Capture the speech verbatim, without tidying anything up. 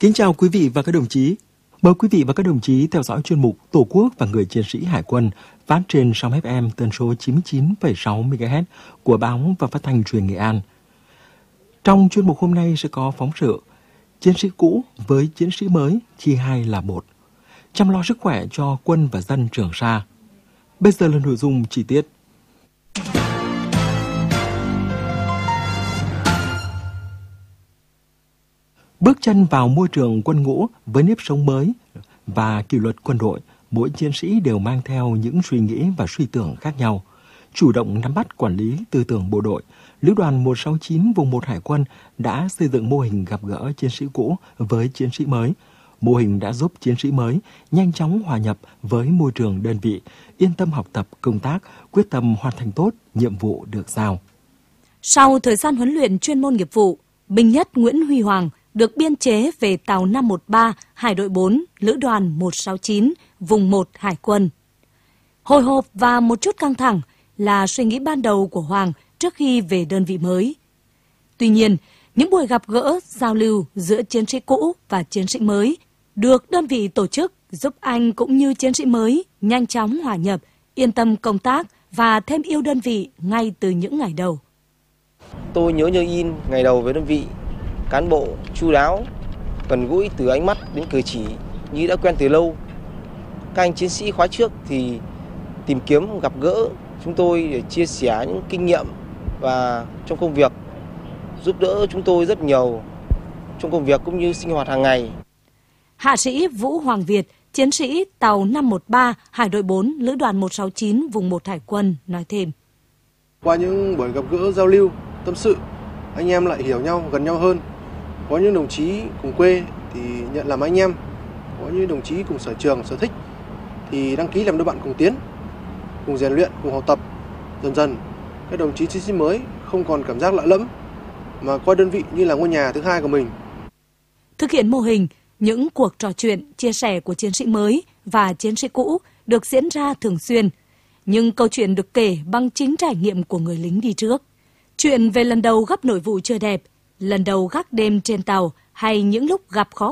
Kính chào quý vị và các đồng chí. Mời quý vị và các đồng chí theo dõi chuyên mục Tổ quốc và người chiến sĩ Hải quân phát trên sóng ép em tần số chín mươi chín phẩy sáu mê ga héc của Báo và Phát thanh Truyền Nghệ An. Trong chuyên mục hôm nay sẽ có phóng sự Chiến sĩ cũ với chiến sĩ mới chi hai là một, chăm lo sức khỏe cho quân và dân Trường Sa. Bây giờ là nội dung chi tiết. Bước chân vào môi trường quân ngũ với nếp sống mới và kỷ luật quân đội, mỗi chiến sĩ đều mang theo những suy nghĩ và suy tưởng khác nhau. Chủ động nắm bắt quản lý tư tưởng bộ đội, Lữ đoàn một sáu chín vùng một Hải quân đã xây dựng mô hình gặp gỡ chiến sĩ cũ với chiến sĩ mới. Mô hình đã giúp chiến sĩ mới nhanh chóng hòa nhập với môi trường đơn vị, yên tâm học tập công tác, quyết tâm hoàn thành tốt nhiệm vụ được giao. Sau thời gian huấn luyện chuyên môn nghiệp vụ, binh nhất Nguyễn Huy Hoàng được biên chế về tàu năm một ba Hải đội bốn, Lữ đoàn một sáu chín, vùng một Hải quân. Hồi hộp và một chút căng thẳng là suy nghĩ ban đầu của Hoàng trước khi về đơn vị mới. Tuy nhiên, những buổi gặp gỡ, giao lưu giữa chiến sĩ cũ và chiến sĩ mới được đơn vị tổ chức giúp anh cũng như chiến sĩ mới nhanh chóng hòa nhập, yên tâm công tác và thêm yêu đơn vị ngay từ những ngày đầu. Tôi nhớ như in ngày đầu với đơn vị, cán bộ chu đáo, gần gũi từ ánh mắt đến cử chỉ như đã quen từ lâu. Các anh chiến sĩ khóa trước thì tìm kiếm gặp gỡ chúng tôi để chia sẻ những kinh nghiệm và trong công việc, giúp đỡ chúng tôi rất nhiều trong công việc cũng như sinh hoạt hàng ngày. Hạ sĩ Vũ Hoàng Việt, chiến sĩ tàu năm một ba Hải đội bốn, Lữ đoàn một sáu chín vùng một Hải quân nói thêm. Qua những buổi gặp gỡ giao lưu, tâm sự, anh em lại hiểu nhau, gần nhau hơn. Có những đồng chí cùng quê thì nhận làm anh em, có những đồng chí cùng sở trường, sở thích thì đăng ký làm đôi bạn cùng tiến, cùng rèn luyện, cùng học tập. Dần dần, các đồng chí chiến sĩ mới không còn cảm giác lạ lẫm, mà coi đơn vị như là ngôi nhà thứ hai của mình. Thực hiện mô hình, những cuộc trò chuyện, chia sẻ của chiến sĩ mới và chiến sĩ cũ được diễn ra thường xuyên. Nhưng câu chuyện được kể bằng chính trải nghiệm của người lính đi trước. Chuyện về lần đầu gấp nội vụ chưa đẹp, lần đầu gác đêm trên tàu hay những lúc gặp khó